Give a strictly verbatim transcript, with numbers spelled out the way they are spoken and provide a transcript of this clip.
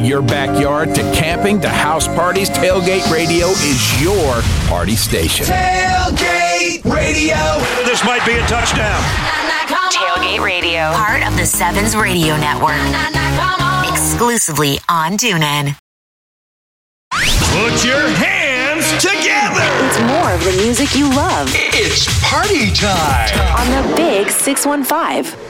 your backyard to camping to house parties, Tailgate Radio is your party station. Tailgate Radio. This might be a touchdown. Tailgate Radio, part of the Sevens Radio Network. Exclusively on TuneIn. Put your hands together. It's more of the music you love It's party time on the Big six one five.